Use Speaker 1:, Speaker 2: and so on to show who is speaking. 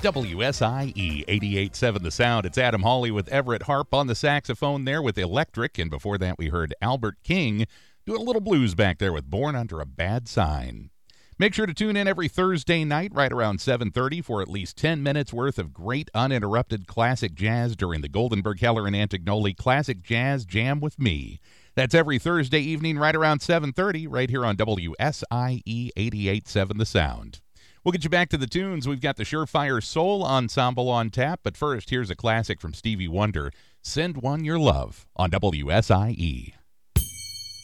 Speaker 1: WSIE 88.7 The Sound. It's Adam Hawley with Everett Harp on the saxophone there with Electric. And before that, we heard Albert King doing a little blues back there with Born Under a Bad Sign. Make sure to tune in every Thursday night right around 7:30 for at least 10 minutes worth of great uninterrupted classic jazz during the Goldenberg Keller and Antignoli Classic Jazz Jam with me. That's every Thursday evening right around 7:30 right here on WSIE 88.7 The Sound. We'll get you back to the tunes. We've got the Surefire Soul Ensemble on tap, but first, here's a classic from Stevie Wonder, Send One Your Love on WSIE.